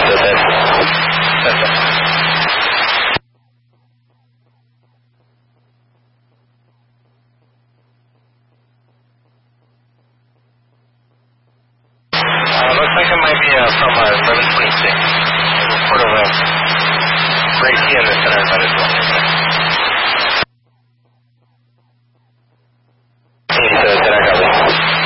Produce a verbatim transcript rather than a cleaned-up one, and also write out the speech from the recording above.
So that's, that's it. Uh, looks like it might be uh, from uh, eleven twenty-six. Port of West. Right here in the center, but it's one.